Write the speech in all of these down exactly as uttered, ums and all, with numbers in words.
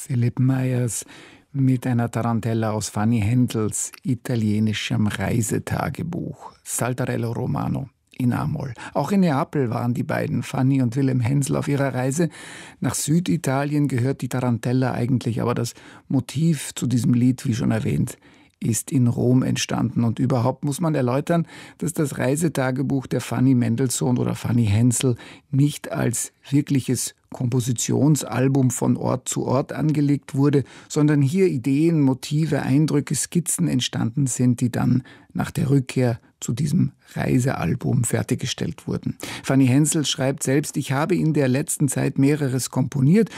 Philipp Meyers mit einer Tarantella aus Fanny Hendels italienischem Reisetagebuch, Saltarello Romano in A-Moll. Auch in Neapel waren die beiden, Fanny und Wilhelm Hensel, auf ihrer Reise. Nach Süditalien gehört die Tarantella eigentlich, aber das Motiv zu diesem Lied, wie schon erwähnt, ist in Rom entstanden. Und überhaupt muss man erläutern, dass das Reisetagebuch der Fanny Mendelssohn oder Fanny Hensel nicht als wirkliches Kompositionsalbum von Ort zu Ort angelegt wurde, sondern hier Ideen, Motive, Eindrücke, Skizzen entstanden sind, die dann nach der Rückkehr zu diesem Reisealbum fertiggestellt wurden. Fanny Hensel schreibt selbst: Ich habe in der letzten Zeit mehreres komponiert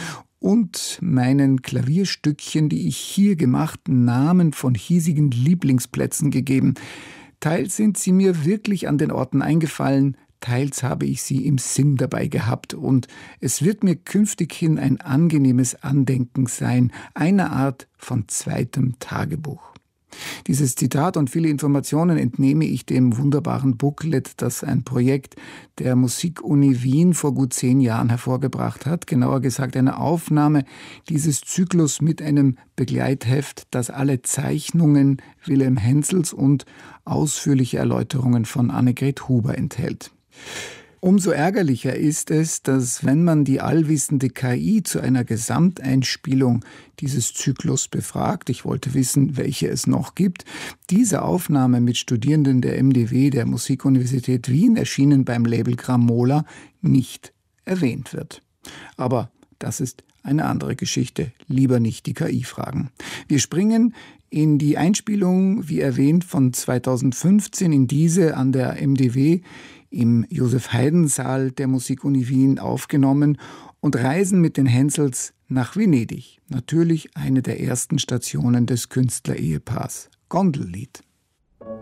und meinen Klavierstückchen, die ich hier gemacht, Namen von hiesigen Lieblingsplätzen gegeben. Teils sind sie mir wirklich an den Orten eingefallen, teils habe ich sie im Sinn dabei gehabt, und es wird mir künftig hin ein angenehmes Andenken sein, eine Art von zweitem Tagebuch. Dieses Zitat und viele Informationen entnehme ich dem wunderbaren Booklet, das ein Projekt der Musikuni Wien vor gut zehn Jahren hervorgebracht hat. Genauer gesagt eine Aufnahme dieses Zyklus mit einem Begleitheft, das alle Zeichnungen Wilhelm Hensels und ausführliche Erläuterungen von Annegret Huber enthält. Umso ärgerlicher ist es, dass, wenn man die allwissende K I zu einer Gesamteinspielung dieses Zyklus befragt, ich wollte wissen, welche es noch gibt, diese Aufnahme mit Studierenden der M D W, der Musikuniversität Wien, erschienen beim Label Gramola, nicht erwähnt wird. Aber das ist eine andere Geschichte. Lieber nicht die K I fragen. Wir springen in die Einspielung, wie erwähnt, von zweitausendfünfzehn, in diese an der M D W im Josef-Haydn-Saal der Musikuni Wien aufgenommen, und reisen mit den Hensels nach Venedig. Natürlich eine der ersten Stationen des Künstlerehepaars. Gondellied.